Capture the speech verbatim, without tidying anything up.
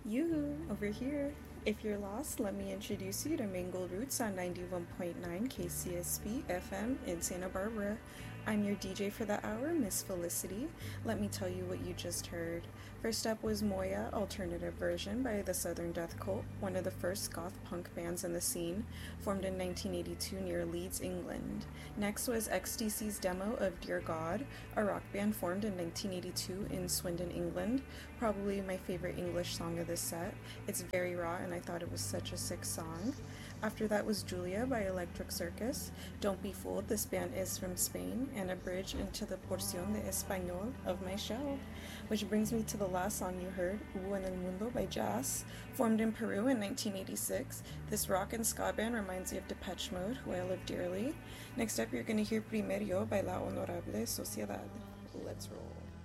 You over here. If you're lost, let me introduce you to Mangled Roots on ninety-one point nine K C S B F M in Santa Barbara. I'm your D J for the hour, Miss Felicity. Let me tell you what you just heard. First up was Moya, alternative version by the Southern Death Cult, one of the first goth punk bands in the scene, formed in nineteen eighty-two near Leeds, England. Next was X T C's demo of Dear God, a rock band formed in nineteen eighty-two in Swindon, England. Probably my favorite English song of this set. It's very raw and I thought it was such a sick song. After that was Julia by Electric Circus. Don't be fooled, this band is from Spain, and a bridge into the Porción de Español of my show. Which brings me to the last song you heard, Hubo en el Mundo by Jazz. Formed in Peru in nineteen eighty-six, this rock and ska band reminds me of Depeche Mode, who I love dearly. Next up, you're going to hear Primer Yo by La Honorable Sociedad. Let's roll.